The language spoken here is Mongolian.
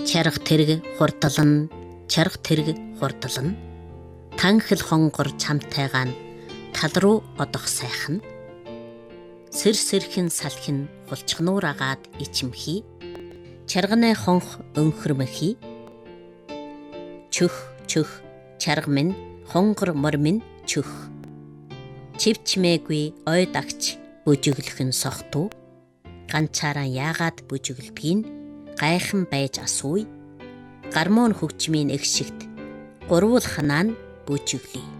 Чарга тэрэг хурдлан, чарга тэрэг хурдлан. Танхил хонгор чамтайгаа нь тал руу одох сайхан. Сэр сэрхэн салхин хулчгнуур агаад ичимхий. Чарганай хонх өнхөрмөхий. Чөх чөх чарга минь хонгор мор минь чөх. Чивчмээгүй ой дагч бүжиглхэн сохтуу. Ганчаараа яагаад бүжиглдгийг гайхан байж асууя. Гармон хөгжмийн эх шигт гурвуул ханаа нь бүжиглэе.